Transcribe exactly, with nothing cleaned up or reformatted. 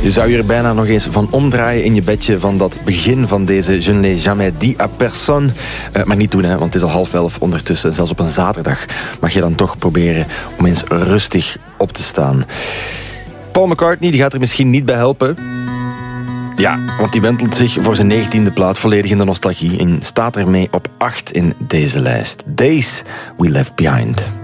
Je zou hier bijna nog eens van omdraaien in je bedje van dat begin van deze Je ne l'ai jamais dit à personne. Uh, maar niet doen, hè, want het is al half elf ondertussen. En zelfs op een zaterdag mag je dan toch proberen om eens rustig op te staan. Paul McCartney die gaat er misschien niet bij helpen. Ja, want die wentelt zich voor zijn negentiende plaat volledig in de nostalgie en staat ermee op acht in deze lijst. Days We Left Behind.